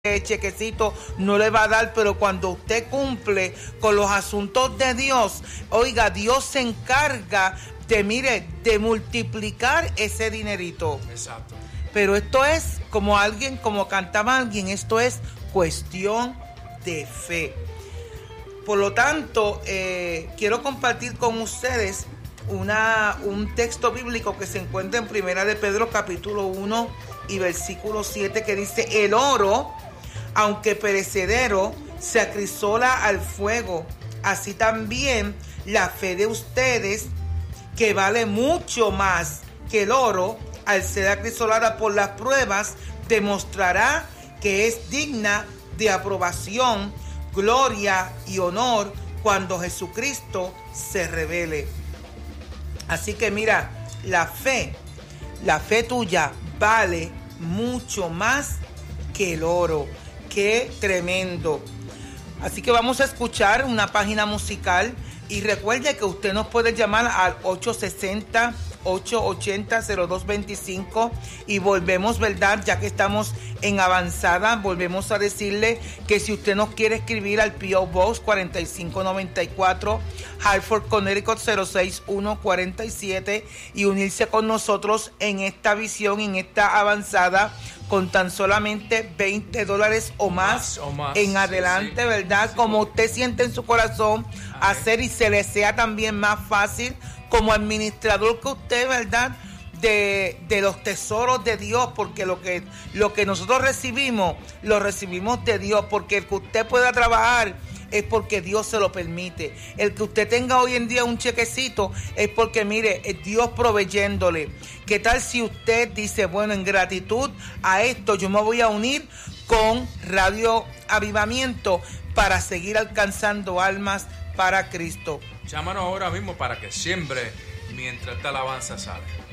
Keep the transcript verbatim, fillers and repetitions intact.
chequecito no le va a dar, pero cuando usted cumple con los asuntos de Dios, oiga, Dios se encarga de, mire, de multiplicar ese dinerito. Exacto. Pero esto es, como alguien, como cantaba alguien, esto es cuestión de fe. Por lo tanto, eh, quiero compartir con ustedes una, un texto bíblico que se encuentra en Primera de Pedro capítulo uno y versículo siete, que dice: el oro, aunque perecedero, se acrisola al fuego, así también la fe de ustedes, que vale mucho más que el oro, al ser acrisolada por las pruebas, demostrará que es digna de aprobación, gloria y honor cuando Jesucristo se revele. Así que mira, la fe, la fe tuya vale mucho más que el oro. ¡Qué tremendo! Así que vamos a escuchar una página musical y recuerde que usted nos puede llamar al ocho seis cero, ocho ocho cero, cero dos dos cinco y volvemos, ¿verdad? Ya que estamos en avanzada, volvemos a decirle que si usted nos quiere escribir al P O Box cuatro cinco nueve cuatro, Hartford, Connecticut cero seis uno cuatro siete, y unirse con nosotros en esta visión, en esta avanzada, con tan solamente veinte dólares o más, más, o más en adelante, sí, sí. ¿Verdad? Sí. Como usted siente en su corazón, amén, hacer, y se le sea también más fácil como administrador que usted, ¿verdad? De, de los tesoros de Dios, porque lo que, lo que nosotros recibimos, lo recibimos de Dios, porque el que usted pueda trabajar es porque Dios se lo permite. El que usted tenga hoy en día un chequecito es porque, mire, es Dios proveyéndole. ¿Qué tal si usted dice, bueno, en gratitud a esto yo me voy a unir con Radio Avivamiento para seguir alcanzando almas para Cristo? Llámanos ahora mismo para que siembre mientras esta alabanza sale.